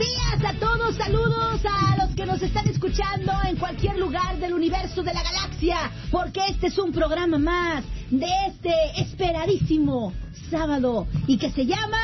días a todos, saludos a los que nos están escuchando en cualquier lugar del universo, de la galaxia, porque este es un programa más de este esperadísimo sábado y que se llama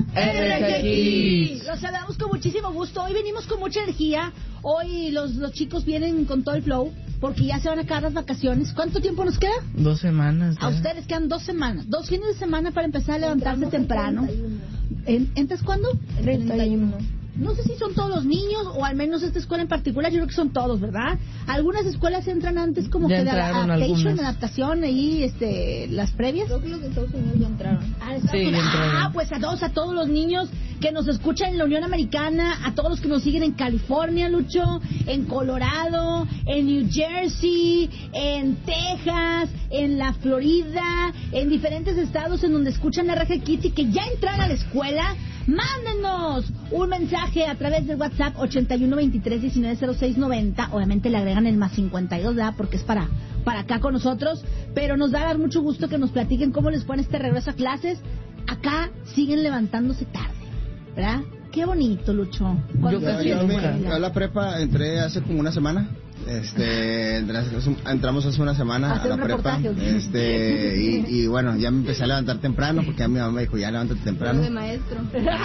RGX. Los saludamos con muchísimo gusto. Hoy venimos con mucha energía. Hoy los chicos vienen con todo el flow porque ya se van a acabar las vacaciones. ¿Cuánto tiempo nos queda? 2 semanas. A ustedes quedan 2 semanas, 2 fines de semana para empezar a levantarse temprano. ¿Entras cuándo? 31. No sé si son todos los niños o al menos esta escuela en particular, yo creo que son todos, ¿verdad? Algunas escuelas entran antes como ya que de algunas. adaptación, ahí las previas. Creo que los de Estados Unidos ya entraron. Sí, ya entraron. Pues a todos los niños que nos escuchan en la Unión Americana, a todos los que nos siguen en California, Lucho, en Colorado, en New Jersey, en Texas, en la Florida, en diferentes estados en donde escuchan RG Kids y que ya entraron a la escuela. Mándenos un mensaje a través del WhatsApp 8123190690. Obviamente le agregan el más 52, ¿verdad? Porque es para acá con nosotros. Pero nos da mucho gusto que nos platiquen cómo les fue este regreso a clases. Acá siguen levantándose tarde, ¿verdad? Qué bonito, Lucho. Yo a la prepa entré hace como una semana. Entramos hace una semana a la prepa. Y bueno, ya me empecé a levantar temprano porque ya mi mamá me dijo, ya levántate temprano. De maestro.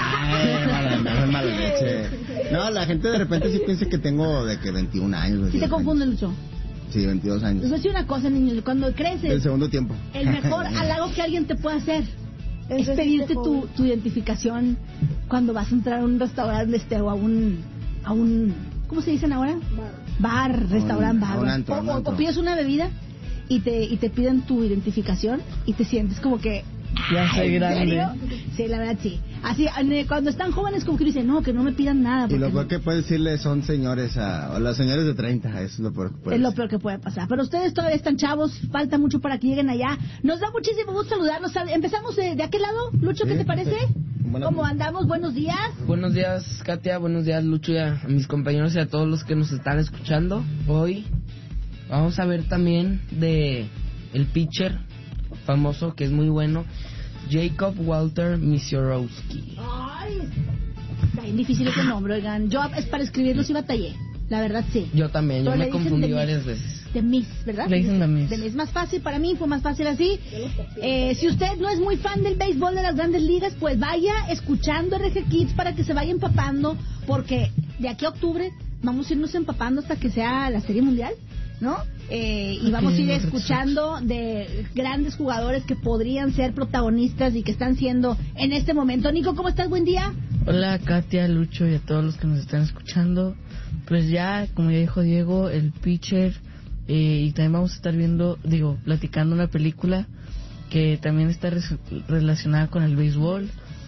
Mala leche. No, la gente de repente sí piensa que tengo de que 21 años. ¿Sí te confunde, Lucho? Sí, 22 años. Les voy a decir una cosa, niños, cuando creces... El segundo tiempo. El mejor halago que alguien te puede hacer es pedirte tu identificación cuando vas a entrar a un restaurante o a un ¿cómo se dicen ahora? Bar, restaurante, bar. O pides una bebida y te piden tu identificación y te sientes como que... Ya soy grande. ¿En serio? Sí, la verdad sí. Así, cuando están jóvenes como que dicen, no, que no me pidan nada. Y lo peor que puedes decirle son señores o los señores de 30, eso es lo peor que puede. Es lo peor que puede pasar. Pero ustedes todavía están chavos, falta mucho para que lleguen allá. Nos da muchísimo gusto saludarnos. Empezamos de aquel lado, Lucho, ¿qué te parece? ¿Cómo andamos? Buenos días. Buenos días, Katia. Buenos días, Lucho, y a mis compañeros y a todos los que nos están escuchando. Hoy vamos a ver también de el pitcher famoso, que es muy bueno, Jacob Walter Misiorowski. Ay, está bien difícil ese nombre, oigan. Yo para escribirlo sí batallé. La verdad sí. Yo también, pero yo me confundí varias veces. De Miss, ¿verdad? Le dicen de Miss. Es más fácil para mí, fue más fácil así. Si usted no es muy fan del béisbol de las grandes ligas, pues vaya escuchando RG Kids para que se vaya empapando, porque de aquí a octubre vamos a irnos empapando hasta que sea la Serie Mundial, ¿no? Y vamos a ir escuchando de grandes jugadores que podrían ser protagonistas y que están siendo en este momento. Nico, ¿cómo estás? Buen día. Hola, Katia, Lucho y a todos los que nos están escuchando. Pues ya, como ya dijo Diego, el pitcher, y también vamos a estar platicando una película que también está relacionada con el béisbol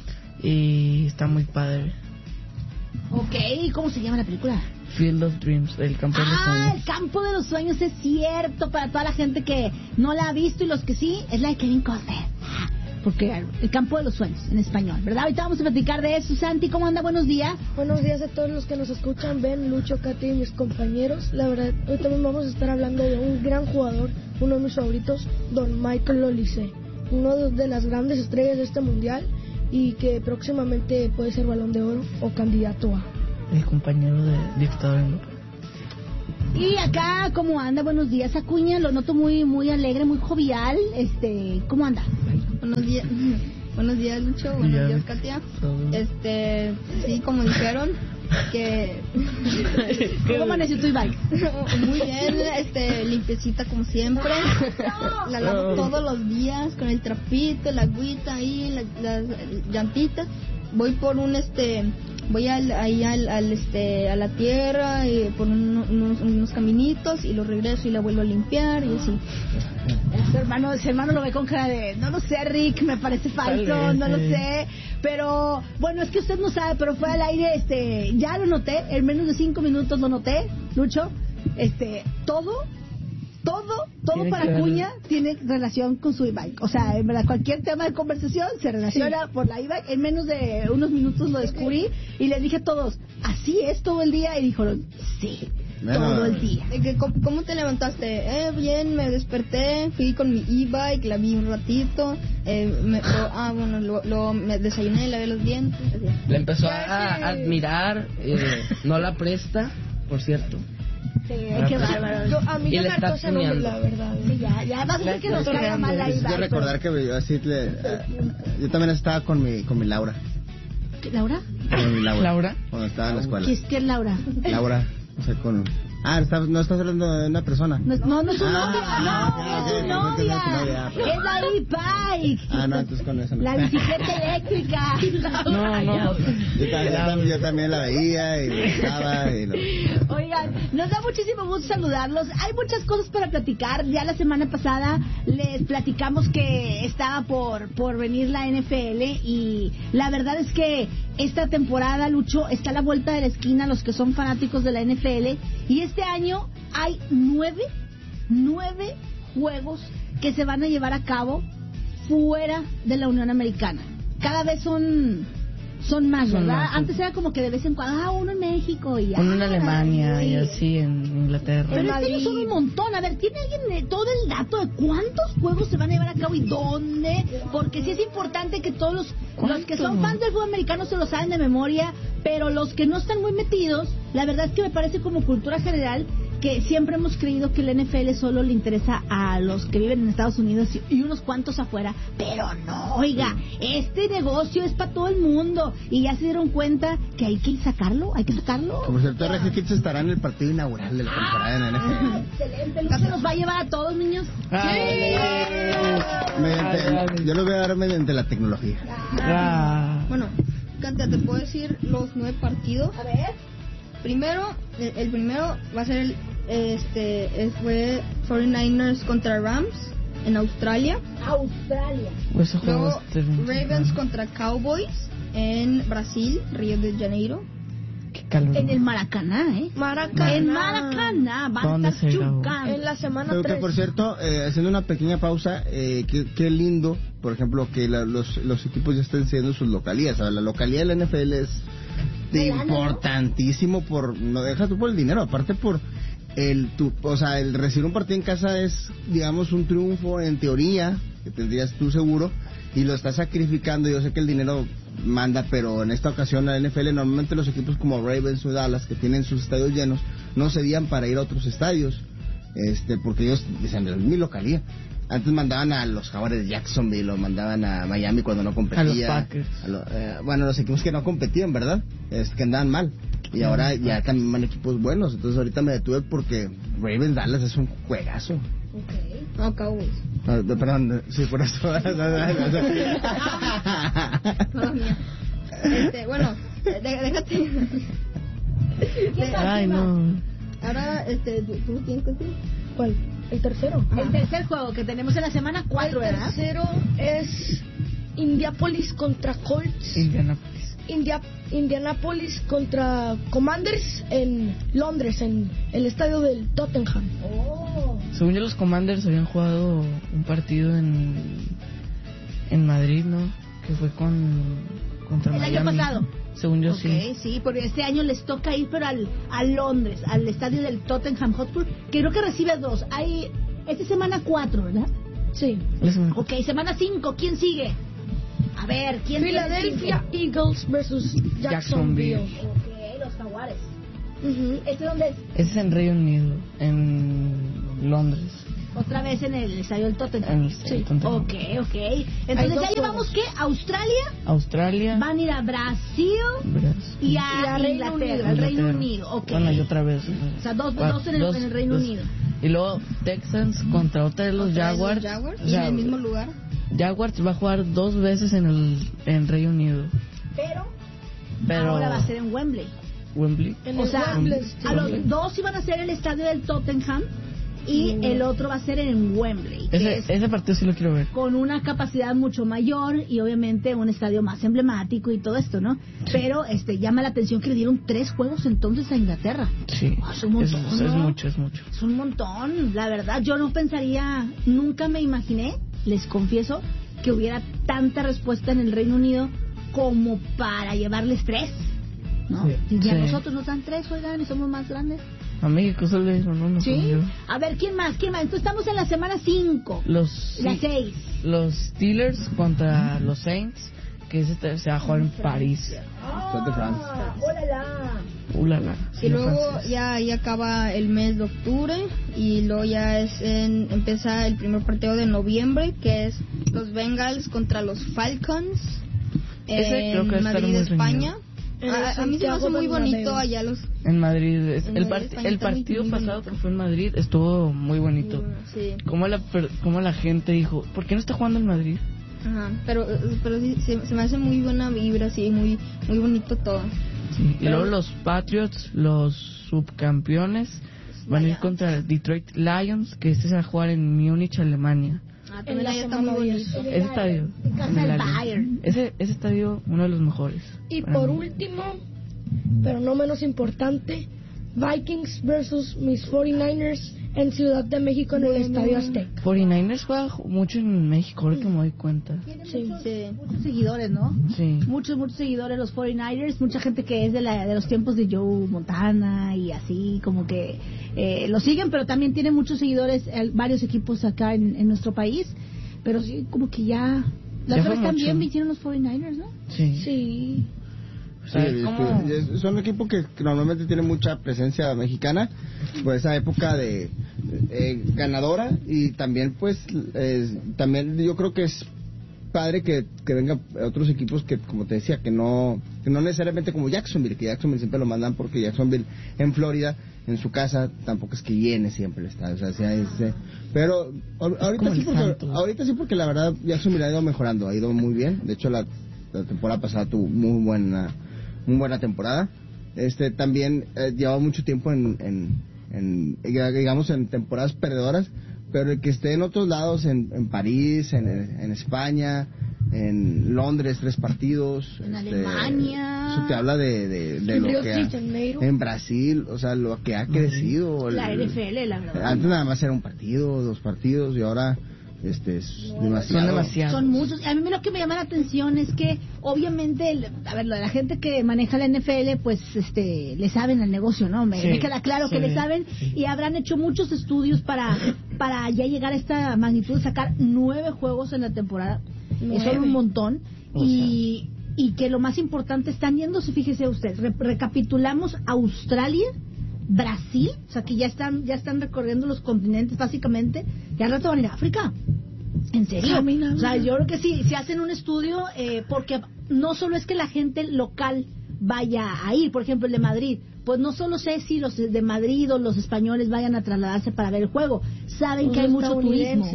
y está muy padre. Ok, ¿cómo se llama la película? Field of Dreams, el campo de los sueños. El campo de los sueños, es cierto, para toda la gente que no la ha visto y los que sí, es la de Kevin Costner. Porque el campo de los sueños, en español, ¿verdad? Ahorita vamos a platicar de eso. Santi, ¿cómo anda? Buenos días. Buenos días a todos los que nos escuchan, Ben, Lucho, Katy y mis compañeros. La verdad, hoy también vamos a estar hablando de un gran jugador, uno de mis favoritos, Don Michael Olise, uno de las grandes estrellas de este mundial y que próximamente puede ser Balón de Oro o candidato a... El compañero de dictador en Europa. Y acá, ¿cómo anda? Buenos días, Acuña. Lo noto muy alegre, muy jovial. ¿Cómo anda? Buenos días, Lucho. Buenos días, Katia. Sí, como dijeron, que... ¿Cómo amaneció tu bike? Muy bien, limpiecita como siempre. La lavo todos los días con el trapito, la agüita ahí, las llantitas. Voy por voy a la tierra por unos caminitos y lo regreso y la vuelvo a limpiar y así. Ese hermano lo ve con cara de no lo sé, Rick, me parece falso, no lo sé, pero bueno, es que usted no sabe, pero fue al aire, ya lo noté, en menos de 5 minutos lo noté, Lucho, todo para Acuña tiene relación con su e-bike. O sea, en verdad, cualquier tema de conversación se relaciona por la e-bike. En menos de unos minutos lo descubrí y les dije a todos, así es todo el día. Y dijeron, sí. todo el día. ¿Cómo te levantaste? Bien, me desperté, fui con mi e-bike, la vi un ratito, me desayuné, lavé los dientes. Así. Le empezó a admirar, no la presta, por cierto. Sí, qué bárbaro. A mí Y ya le me está hartó ese nombre, tuneando. la verdad. Sí, ya vas a ver que nos caiga mal ahí. Yo recordar que yo también estaba con mi Laura. ¿Laura? Con mi ¿Laura? Cuando estaba en la escuela. ¿Qué es Laura? Laura, o sea, con... no estás hablando de una persona. No es su novia, no es su novia. Es la e-bike. No, entonces con eso no. La bicicleta eléctrica. No. Yo también la veía y estaba Oigan, nos da muchísimo gusto saludarlos. Hay muchas cosas para platicar. Ya la semana pasada les platicamos que estaba por venir la NFL y la verdad es que esta temporada, Lucho, está a la vuelta de la esquina los que son fanáticos de la NFL y este año hay 9 juegos que se van a llevar a cabo fuera de la Unión Americana. Cada vez son más, ¿verdad? Antes era como que de vez en cuando, uno en México y uno en Alemania y así en Inglaterra. Pero este año son un montón. A ver, ¿tiene alguien todo el dato de cuántos juegos se van a llevar a cabo y dónde? Porque sí es importante que todos los que son fans del fútbol americano se lo saben de memoria, pero los que no están muy metidos, la verdad es que me parece como cultura general que siempre hemos creído que el NFL solo le interesa a los que viven en Estados Unidos y unos cuantos afuera, pero no, oiga, este negocio es para todo el mundo y ya se dieron cuenta que hay que sacarlo. Por cierto, RG Kids estará en el partido inaugural de la temporada en la NFL. Excelente, ¿se nos va a llevar a todos, niños? Yo los voy a dar mediante la tecnología. Bueno, Katia, ¿te puedo decir los 9 partidos? A ver. El primero va a ser fue 49ers contra Rams en Australia. Luego Ravens contra Cowboys en Brasil, Río de Janeiro. Qué calor. En el Maracaná, En Maracaná van a estar chucando. En la semana Pero 3. que por cierto, haciendo una pequeña pausa, qué lindo, por ejemplo, que los equipos ya estén siendo sus localías. La localidad de la NFL es importantísimo no deja tú por el dinero, aparte por el recibir un partido en casa es, digamos, un triunfo en teoría que tendrías tú seguro y lo estás sacrificando. Yo sé que el dinero manda, pero en esta ocasión la NFL, normalmente los equipos como Ravens o Dallas que tienen sus estadios llenos no cedían para ir a otros estadios, porque ellos dicen, es mi localía. Antes mandaban a los Jaguares de Jacksonville o mandaban a Miami cuando no competía. A los Packers. Los equipos que no competían, ¿verdad? Que andaban mal. Y ahora ya también van equipos buenos. Entonces ahorita me detuve porque Ravens Dallas es un juegazo. Okay. No, Cowboys. Perdón, sí, por eso. Mala mía. Bueno, déjate. Ay, no. Ahora, ¿tú tienes que decir? ¿Cuál? ¿El tercero? El tercer juego que tenemos en la semana 4, ¿verdad? El tercero es Indianapolis contra Colts. Indianapolis contra Commanders en Londres, en el estadio del Tottenham. Según yo, los Commanders habían jugado un partido en Madrid, ¿no? Que fue contra el Miami. año pasado. Según yo, sí. Sí, porque este año les toca ir, pero a Londres, al estadio del Tottenham Hotspur, que creo que recibe 2. Esta es semana 4, ¿verdad? Sí. Ok, semana 5, ¿quién sigue? A ver, ¿quién sigue? Philadelphia Eagles versus Jacksonville. Ok, los Jaguares. ¿Este dónde es? Ese es en Reino Unido, en Londres. Otra vez en el estadio del Tottenham. Sí. Ok. Entonces ya llevamos ¿qué? Australia. Van a ir a Brasil y a Inglaterra, al Reino Unido. Ok. Bueno, y otra vez. O sea, dos en el Reino Unido. Y luego Texans contra otra de los Jaguars. Y en el mismo lugar. Jaguars va a jugar 2 veces en Reino Unido. Pero ahora va a ser en Wembley. O sea, a los 2 iban a ser el estadio del Tottenham y el otro va a ser en Wembley. Ese partido sí lo quiero ver. Con una capacidad mucho mayor y obviamente un estadio más emblemático y todo esto, ¿no? Pero llama la atención que le dieron 3 juegos entonces a Inglaterra. Sí. Es un montón, es mucho. Es un montón. La verdad, yo no pensaría, nunca me imaginé, les confieso, que hubiera tanta respuesta en el Reino Unido como para llevarles 3. ¿No? Sí. Y a nosotros nos dan 3, oigan, y somos más grandes. A México solo le dieron uno. ¿Sí? A ver, ¿quién más? Entonces estamos en la semana 5. La 6. Los Steelers contra los Saints, que se va a jugar en París. Stade de France. Ulala. Y luego ya acaba el mes de octubre y luego ya empieza el primer partido de noviembre, que es los Bengals contra los Falcons en Madrid, España. A mí se me hace muy bonito allá los... En Madrid. España El partido muy pasado bonito. que fue en Madrid estuvo muy bonito. Sí. Como la gente dijo, ¿por qué no está jugando en Madrid? Ajá, pero sí, se me hace muy buena vibra, sí, muy bonito todo. Sí. Y luego los Patriots, los subcampeones, van a ir contra Detroit Lions, que se va a jugar en Múnich, Alemania. También allá está muy bonito. Ese estadio, En casa del Bayern. ese estadio, uno de los mejores. Y para por mí. último, pero no menos importante, Vikings versus mis 49ers en Ciudad de México en el Estadio Azteca. 49ers juega mucho en México, ahora que me doy cuenta. Sí. Muchos seguidores, ¿no? Sí. Muchos seguidores los 49ers, mucha gente que es de los tiempos de Joe Montana y así, como que lo siguen, pero también tiene muchos seguidores, varios equipos acá en nuestro país, pero sí, como que ya... Las fue otras también mucho. vinieron los 49ers, ¿no? Sí. Sí. O sea, ¿cómo? Son un equipo que normalmente tiene mucha presencia mexicana por esa época de ganadora, y también pues también yo creo que es padre que vengan otros equipos que, como te decía, que no necesariamente como Jacksonville, que Jacksonville siempre lo mandan porque Jacksonville en Florida, en su casa, tampoco es que llene siempre el estadio, o sea, pero ahorita sí porque la verdad Jacksonville ha ido mejorando, ha ido muy bien. De hecho la temporada pasada tuvo muy buena temporada. También lleva mucho tiempo digamos en temporadas perdedoras, pero el que esté en otros lados, en París, en España, en Londres 3 partidos, En Alemania. eso te habla de lo Río que de Janeiro. en Brasil, o sea, lo que ha crecido. La NFL, la verdad. Antes nada más era un partido, 2 partidos, y ahora es demasiado. Son demasiados. Son muchos. A mí lo que me llama la atención es que, obviamente, la gente que maneja la NFL, pues, le saben al negocio, ¿no? Me queda claro que le saben, y habrán hecho muchos estudios para ya llegar a esta magnitud, sacar 9 juegos en la temporada. Eso es un montón. Y que lo más importante, están yéndose, fíjese usted, recapitulamos Australia, Brasil, o sea que ya están recorriendo los continentes básicamente, y al rato van a ir a África. ¿En serio? O sea, yo creo que sí, si hacen un estudio, porque no solo es que la gente local vaya a ir, por ejemplo el de Madrid, pues no solo sé si los de Madrid o los españoles vayan a trasladarse para ver el juego, saben que hay mucho turismo,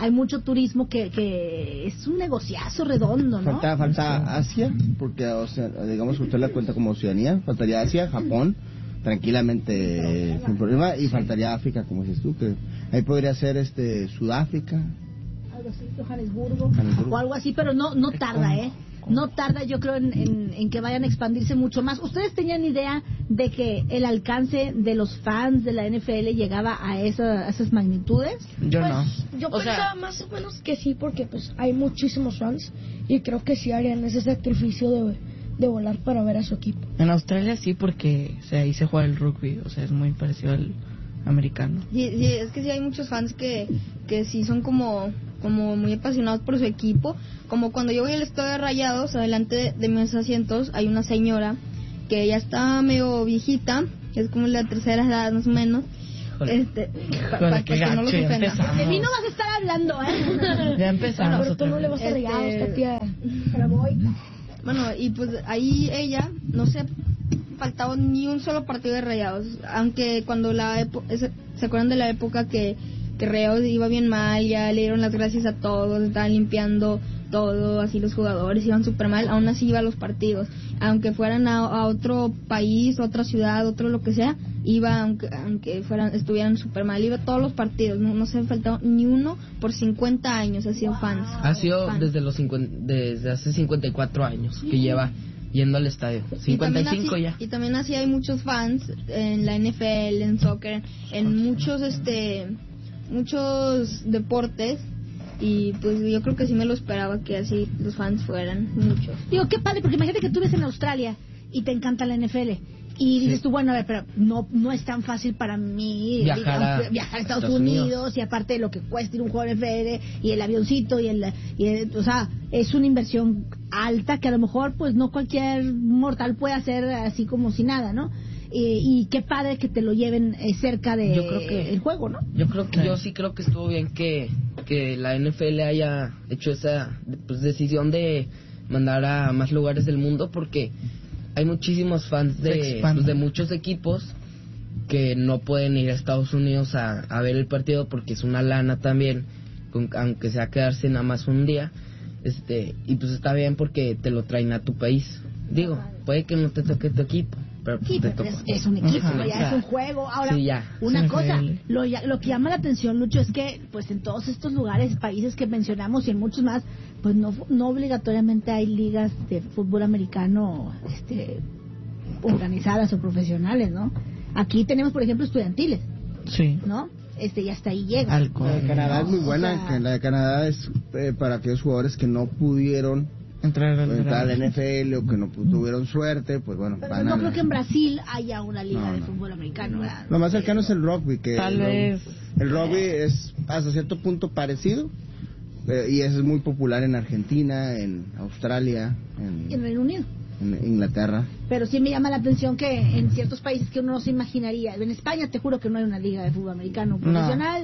que es un negociazo redondo, ¿no? Falta Asia, porque, o sea, digamos que usted la cuenta como Oceanía, faltaría Asia, Japón, tranquilamente, sin problema, y faltaría África, como dices tú, que ahí podría ser Sudáfrica, algo así, Johannesburgo o algo así, pero no tarda, no tarda, yo creo, en que vayan a expandirse mucho más. ¿Ustedes tenían idea de que el alcance de los fans de la NFL llegaba a esas magnitudes? Yo Pues, no. yo pensaba más o menos que sí, porque pues hay muchísimos fans y creo que sí harían ese sacrificio de volar para ver a su equipo. En Australia sí, porque ahí se juega el rugby, o sea, es muy parecido al americano. Sí, es que sí hay muchos fans que sí son como muy apasionados por su equipo. Como cuando yo voy al estadio de Rayados, adelante de mis asientos hay una señora que ya está medio viejita, que es como la tercera edad más o menos. Para que no los ofenda. De mí no vas a estar hablando, Ya empezamos. Pero tú otra no le vez. vas a regalar a esta tía. Pero voy. Bueno, y pues ahí ella no se faltaba ni un solo partido de Rayados, aunque cuando se acuerdan de la época que Rayados iba bien mal, ya le dieron las gracias a todos, estaban limpiando todo, así los jugadores iban súper mal, aún así iba a los partidos, aunque fueran a otro país, otra ciudad, otro lo que sea, iba, aunque estuvieran súper mal, iba a todos los partidos, no se faltaba ni uno por 50 años, ha sido fans. Ha sido desde hace 54 años que lleva yendo al estadio. 55 ya. Y también así hay muchos fans en la NFL, en soccer, en muchos deportes, y pues yo creo que sí me lo esperaba que así los fans fueran muchos. Digo, qué padre, porque imagínate que tú ves en Australia y te encanta la NFL Y dices tú, bueno, a ver, pero no es tan fácil para mí viajar a Estados Unidos, y aparte de lo que cuesta ir un juego de NFL y el avioncito y el, o sea, es una inversión alta que a lo mejor pues no cualquier mortal puede hacer así como si nada, ¿no? Y qué padre que te lo lleven cerca de el juego, ¿no? Yo sí creo que estuvo bien que la NFL haya hecho esa decisión de mandar a más lugares del mundo, porque hay muchísimos fans de muchos equipos que no pueden ir a Estados Unidos a ver el partido porque es una lana también, aunque sea quedarse nada más un día, y pues está bien porque te lo traen a tu país. Digo, puede que no te toque tu equipo, pero sí, te pero toca. es un equipo, ya es un juego. Ahora, sí, una Sí, cosa, NFL. lo que llama la atención, Lucho, es que pues en todos estos lugares, países que mencionamos y en muchos más, pues no obligatoriamente hay ligas de fútbol americano organizadas o profesionales, ¿no? Aquí tenemos, por ejemplo, estudiantiles, Sí. ¿no? Y hasta ahí llega. Alcohol. La de Canadá es muy buena. O sea, La de Canadá es para aquellos jugadores que no pudieron Entrar al entrar draft. al NFL o que no tuvieron suerte, pues bueno, pero van no a... creo que en Brasil haya una liga No, de no. fútbol americano, ¿verdad? Lo más cercano es el rugby, que Tal vez. el rugby es hasta cierto punto parecido, y es muy popular en Argentina, en Australia, Y en Reino Unido. en Inglaterra. Pero sí me llama la atención que en ciertos países que uno no se imaginaría, en España te juro que no hay una liga de fútbol americano profesional,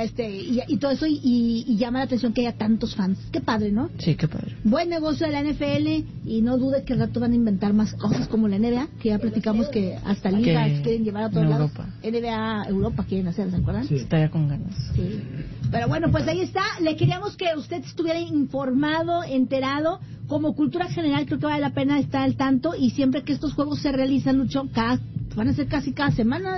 y todo eso, y llama la atención que haya tantos fans. Qué padre, ¿no? Sí, qué padre. Buen negocio de la NFL, y no dudes que al rato van a inventar más cosas como la NBA, que ya platicamos que hasta ligas Que quieren llevar a todos en lados. Europa. NBA Europa quieren hacer, ¿se acuerdan? Sí. Está ya con ganas. Sí. Pero bueno, pues ahí está. Le queríamos que usted estuviera informado, enterado. Como cultura general, creo que vale la pena estar al tanto. Y siempre que estos juegos se realizan, Lucho, van a ser casi cada semana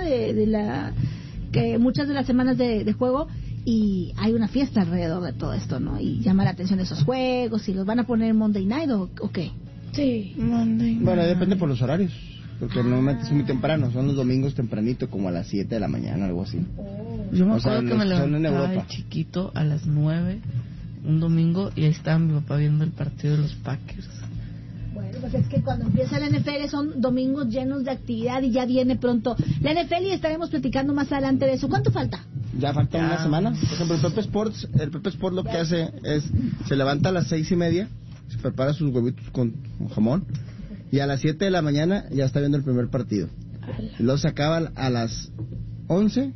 que muchas de las semanas de juego. Y hay una fiesta alrededor de todo esto, ¿no? Y llama la atención esos juegos. ¿Y los van a poner en Monday Night o qué? Sí. Bueno, depende por los horarios, porque normalmente es muy temprano, son los domingos tempranito, como a las 7 de la mañana, algo así. Yo me O sea, acuerdo que me son en levantaba Europa. de chiquito a las 9 un domingo y ahí estaba mi papá viendo el partido de los Packers. Bueno, pues es que cuando empieza la NFL son domingos llenos de actividad y ya viene pronto la NFL y estaremos platicando más adelante de eso. ¿Cuánto falta? Ya falta una semana. Por ejemplo, el Pepe Sports lo que hace es, se levanta a las 6:30, se prepara sus huevitos con jamón, y a las 7 de la mañana ya está viendo el primer partido. Y luego se acaba a las 11,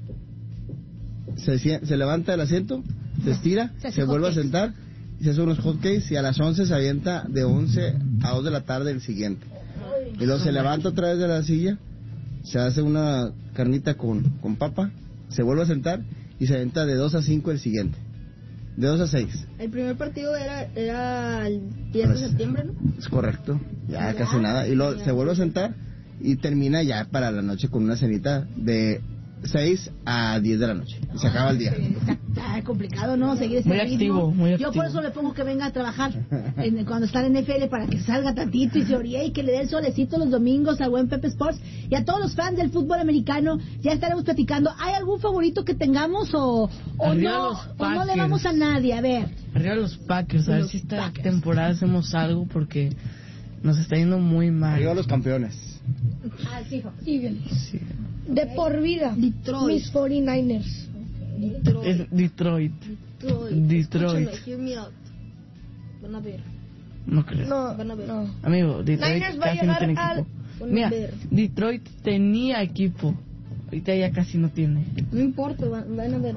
se levanta del asiento, se estira, Se hace se vuelve a hotcakes. sentar, y se hace unos hotcakes, y a las 11 se avienta de 11 a 2 de la tarde el siguiente. Y luego se levanta otra vez de la silla, se hace una carnita con papa, se vuelve a sentar y se avienta de 2 a 5 el siguiente. De 2 a 6. El primer partido era el 10 de septiembre, ¿no? Es correcto, ya casi nada. Y luego se vuelve a sentar y termina ya para la noche con una cenita de 6 a 10 de la noche. Y se acaba el día. Está complicado, ¿no? Seguir ese Muy ritmo. activo, muy Yo por activo. eso le pongo que venga a trabajar cuando está en NFL para que salga tantito y se oríe y que le dé el solecito los domingos al buen Pepe Sports y a todos los fans del fútbol americano. Ya estaremos platicando. ¿Hay algún favorito que tengamos o Arriba no? los ¿O no le Packers. vamos a nadie? A ver. Arriba los Packers, a ver Los si esta Packers. temporada hacemos algo porque nos está yendo muy mal. Arriba los campeones. Ah, sí, Eagles. Sí. De por vida. Detroit. Mis 49ers. Es Detroit. Detroit. Escúchame, hear me out. Van a ver. No creo. No, Van a ver. no. Amigo, Detroit Niners va a casi no llegar tiene al- equipo. Van a Mira, ver. Detroit tenía equipo. Ahorita ya casi no tiene. No importa, van a ver.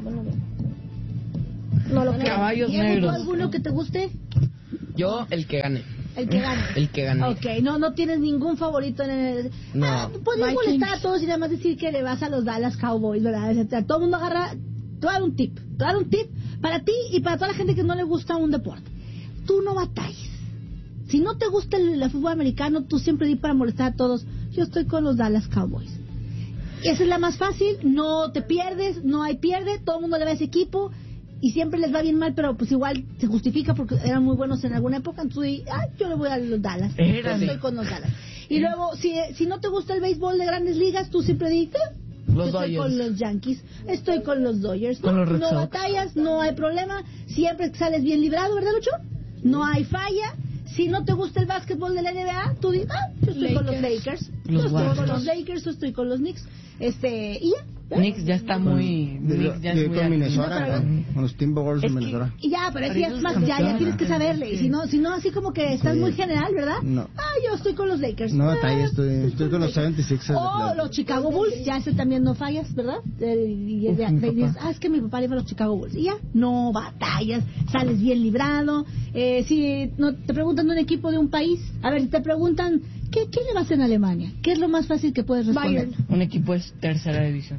No lo Van a creo. Caballos Diego, ¿tú negros. alguno que te guste? Yo, el que gane. El que gane. El que gane. Ok, no tienes ningún favorito en el... No. Podrías Vikings. molestar a todos y nada más decir que le vas a los Dallas Cowboys, ¿verdad? Etcétera. Todo el mundo agarra... Te voy a dar un tip. Te voy a dar un tip para ti y para toda la gente que no le gusta un deporte. Tú no batalles. Si no te gusta el fútbol americano, tú siempre di para molestar a todos. Yo estoy con los Dallas Cowboys. Esa es la más fácil. No te pierdes, no hay pierde. Todo el mundo le va a ese equipo. Y siempre les va bien mal, pero pues igual se justifica porque eran muy buenos en alguna época. Entonces, yo le voy a los Dallas. Yo estoy con los Dallas. Y luego, si no te gusta el béisbol de grandes ligas, tú siempre dices, Los yo estoy Dodgers. con los Yankees, estoy con los Dodgers. Con los Red no Sox. batallas, no hay problema. Siempre sales bien librado, ¿verdad, Lucho? No hay falla. Si no te gusta el básquetbol de la NBA, tú dices, yo estoy con con los Lakers. Yo estoy con los Lakers, yo estoy con los Knicks. Y ya. Knicks ya está muy... Knicks ya es muy con Minnesota, con los Timberwolves de Minnesota. Y ya, pero es más, ya tienes que saberle. Y si no así como que estás muy general, ¿verdad? No. Yo estoy con los Lakers. No, estoy con los 76ers. O los Chicago Bulls, ya ese también no fallas, ¿verdad? Es que mi papá le va a los Chicago Bulls. Y ya, no batallas, sales bien librado. Si no te preguntan de un equipo de un país, a ver, si te preguntan, ¿quién le vas en Alemania? ¿Qué es lo más fácil que puedes responder? Bayern. Un equipo es tercera división.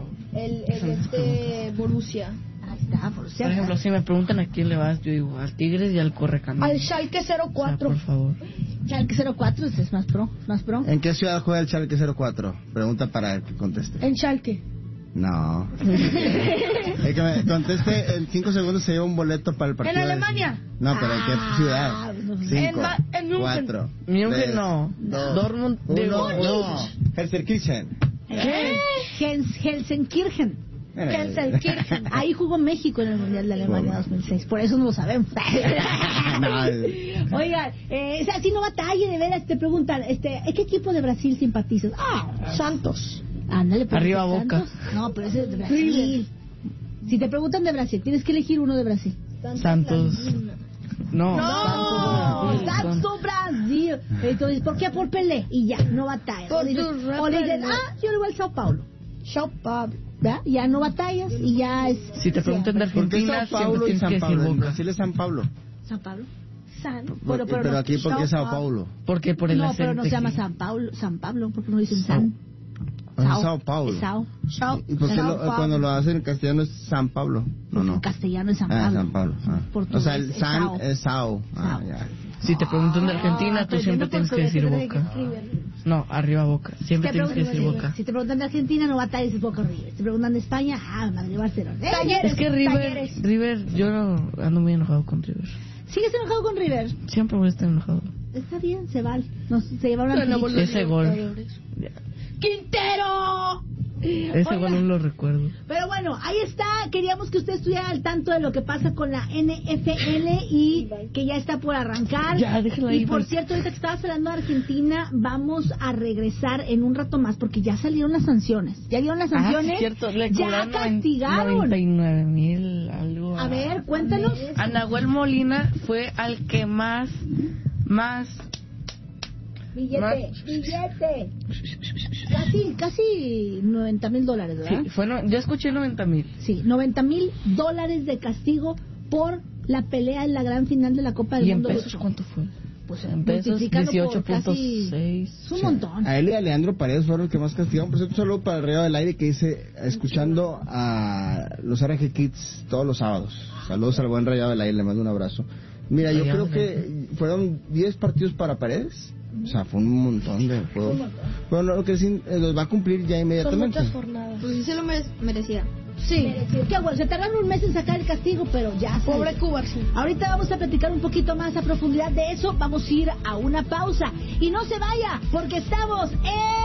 Borussia. Ahí está, Borussia. Por ejemplo, si me preguntan a quién le vas, yo digo al Tigres y al Correcaminos. Al Schalke 04. O sea, por favor. Schalke 04 es más pro. ¿En qué ciudad juega el Schalke 04? Pregunta para que conteste. En Schalke. No. El que me conteste en 5 segundos se lleva un boleto para el partido. ¿En Alemania? No, pero ¿en qué ciudad? 5, en München. 4. München no. Dortmund. No. Helsenkirchen. ¿Qué? Helsenkirchen. Ahí jugó México en el Mundial de Alemania 2006. Por eso no lo sabemos. Oigan, si no batalla de veras, te preguntan, ¿qué equipo de Brasil simpatizas? Santos. Ándale, pues, Arriba Santos. Boca. No, pero ese es de Brasil. Si te preguntan de Brasil, tienes que elegir uno de Brasil. Santos. No. Santos Brasil. Entonces, ¿por qué? Por Pelé. Y ya, no batallas. O le dicen, yo le voy al Sao Paulo. ¿verdad? Ya no batallas y ya es... Si te preguntan de Argentina, Sao Paulo y San Paulo. En Brasil es San Paulo. ¿San Pablo? Pero aquí, ¿por qué Sao Paulo? Porque por el No, acento. pero no se llama San Pablo, porque no dicen San. Sao Paulo. Es Sao. ¿Y por qué cuando lo hacen en castellano es San Pablo? No. En castellano es San Pablo. San Pablo. O sea, el San es Sao. Ya. Si te preguntan de Argentina, tú siempre tienes que decir Boca. No, arriba Boca. Siempre tienes que decir Boca. Si te preguntan de Argentina, no batalles, es Boca River. Si te preguntan de España, Madrid Barcelona. Es que River, yo ando muy enojado con River. ¿Sigues enojado con River? Siempre voy a estar enojado. Está bien, se vale. Se llevaron a ese gol. ¡Quintero! Ese gol no lo recuerdo. Pero bueno, ahí está. Queríamos que usted estuviera al tanto de lo que pasa con la NFL y que ya está por arrancar. Ya, déjala ahí. Y por cierto, ahorita que estabas hablando de Argentina, vamos a regresar en un rato más porque ya salieron las sanciones. Ya dieron las sanciones. Sí, cierto. Ya castigaron. 99,000 algo. A ver, cuéntanos. A Nahuel Molina fue al que más Billete. Casi $90,000, ¿verdad? Sí, yo escuché 90,000. Sí, $90,000 de castigo por la pelea en la gran final de la Copa del Mundo. ¿Y en pesos cuánto fue? Pues en pesos 18.6. Es un montón. A él y a Leandro Paredes fueron los que más castigaron. Por cierto, un saludo para Arriba del Aire que dice, escuchando a los RG Kids todos los sábados. Saludos al buen Rayado del Aire, le mando un abrazo. Mira, yo creo que fueron 10 partidos para Paredes. O sea, fue un montón de juegos. Bueno, lo que sí, los va a cumplir ya inmediatamente. Son muchas jornadas. Pues sí se lo merecía. Sí, qué bueno, se tardaron un mes en sacar el castigo, pero ya. Pobre Cuba, sí. Ahorita vamos a platicar un poquito más a profundidad de eso. Vamos a ir a una pausa. Y no se vaya, porque estamos en...